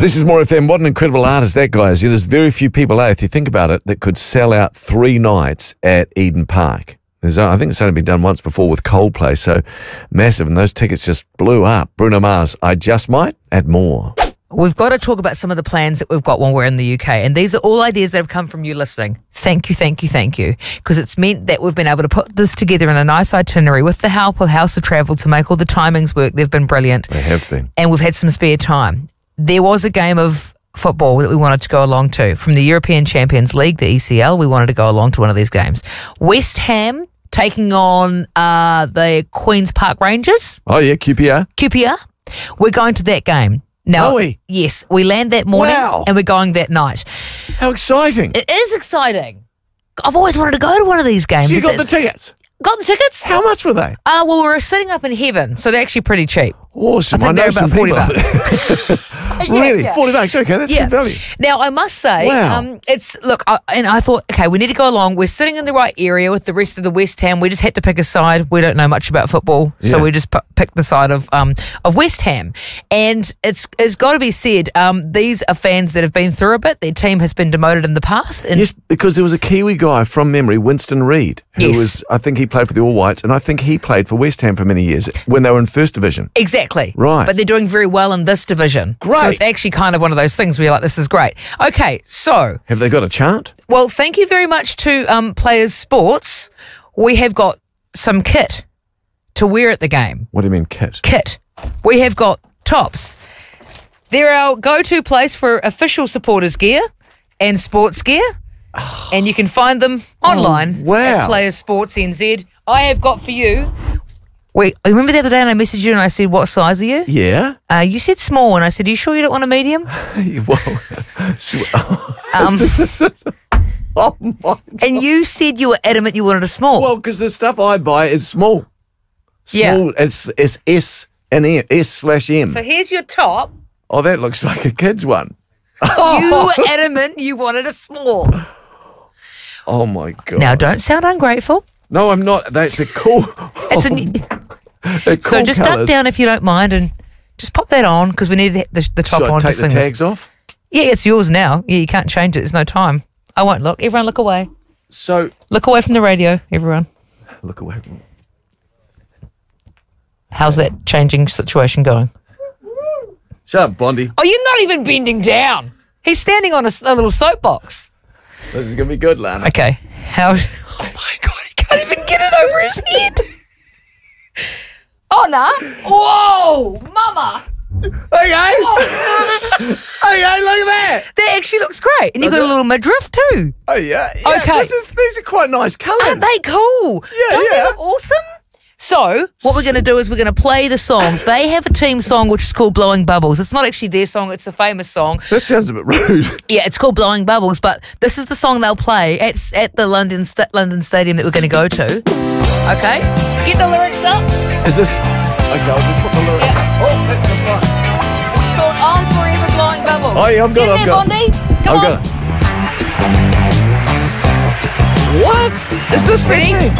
This is More FM. What an incredible artist that guy is. There's very few people, if you think about it, that could sell out 3 nights at Eden Park. I think it's only been done once before with Coldplay, so massive, and those tickets just blew up. Bruno Mars, I Just Might, add more. We've got to talk about some of the plans that we've got when we're in the UK. And these are all ideas that have come from you listening. Thank you, thank you, thank you. Because it's meant that we've been able to put this together in a nice itinerary with the help of House of Travel to make all the timings work. They've been brilliant. They have been. And we've had some spare time. There was a game of football that we wanted to go along to. From the European Champions League, the ECL, we wanted to go along to one of these games. West Ham taking on the Queen's Park Rangers. Oh, yeah, QPR. QPR. We're going to that game. Now, Are we? Yes, we land that morning and we're going that night. How exciting. It is exciting. I've always wanted to go to one of these games. So you got the tickets? Got the tickets? How much were they? Well, we're sitting up in heaven, so they're actually pretty cheap. Awesome. I think they're about 40 bucks. Really? Yeah. $40? Okay, that's good value. Now, I must say, I thought, okay, we need to go along. We're sitting in the right area with the rest of the West Ham. We just had to pick a side. We don't know much about football, so we just picked the side of West Ham. And it's got to be said, these are fans that have been through a bit. Their team has been demoted in the past. And yes, because there was a Kiwi guy from memory, Winston Reid, who was, I think he played for the All Whites, and I think he played for West Ham for many years when they were in First Division. Exactly. Right. But they're doing very well in this division. Great. So it's actually kind of one of those things where you're like, this is great. Okay, so. Have they got a chant? Well, thank you very much to Players Sports. We have got some kit to wear at the game. What do you mean kit? Kit. We have got tops. They're our go-to place for official supporters gear and sports gear. And you can find them online at Players Sports NZ. I have got for you. Wait, remember the other day and I messaged you and I said, what size are you? Yeah. You said small and I said, are you sure you don't want a medium? Oh my God. And you said you were adamant you wanted a small. Well, because the stuff I buy is small. Small, it's S and M, S/M. So here's your top. Oh, that looks like a kid's one. You were adamant you wanted a small. Oh my God. Now, don't sound ungrateful. No, I'm not. That's a cool. So just duck down if you don't mind and just pop that on because we need the top on to take sing the tags off? Yeah, it's yours now. Yeah, you can't change it. There's no time. I won't look. Everyone look away. So look away from the radio, everyone. Look away from How's that changing situation going? Shut up, Bondi. Oh, you're not even bending down. He's standing on a little soapbox. This is going to be good, Lana. Okay. Oh my God, he can't even get it over his head. Oh, no. Whoa, mama. Okay. Okay, look at that. That actually looks great. And you've got a little midriff too. Oh, yeah. Okay. These are quite nice colours. Aren't they cool? Yeah, Don't they look awesome? So, what we're going to do is we're going to play the song. They have a team song which is called Blowing Bubbles. It's not actually their song, it's a famous song. That sounds a bit rude. Yeah, it's called Blowing Bubbles, but this is the song they'll play at the London Stadium that we're going to go to. Okay? Get the lyrics up. Is this... Okay, I'll just put the lyrics up. Oh, that's the front. It's called I'm Forever Blowing Bubbles. Oh, yeah, I've got it, Bondi. Come on. What? Is this the thing?